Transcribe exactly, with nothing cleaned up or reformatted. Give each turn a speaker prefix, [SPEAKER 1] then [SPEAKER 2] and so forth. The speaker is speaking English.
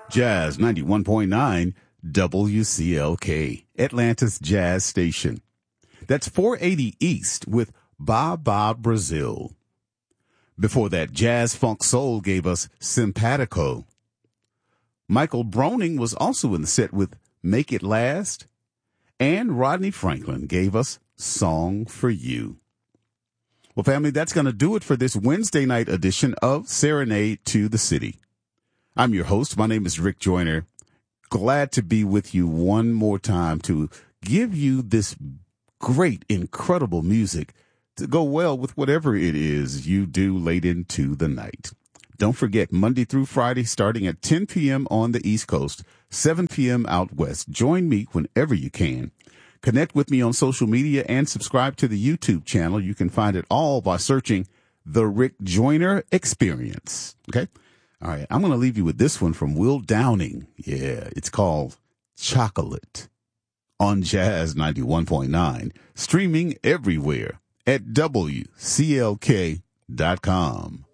[SPEAKER 1] Jazz ninety-one point nine W C L K, Atlanta's Jazz Station. That's four eighty East with Ba Ba Brazil. Before that, Jazz Funk Soul gave us Simpatico. Michael Broning was also in the set with Make It Last. And Rodney Franklin gave us Song for You. Well, family, that's going to do it for this Wednesday night edition of Serenade to the City. I'm your host. My name is Rick Joyner. Glad to be with you one more time to give you this great, incredible music to go well with whatever it is you do late into the night. Don't forget, Monday through Friday, starting at ten p.m. on the East Coast, seven p.m. out west. Join me whenever you can. Connect with me on social media and subscribe to the YouTube channel. You can find it all by searching The Rick Joyner Experience. Okay? All right. I'm going to leave you with this one from Will Downing. Yeah, it's called Chocolate on Jazz ninety-one point nine, streaming everywhere at W C L K dot com.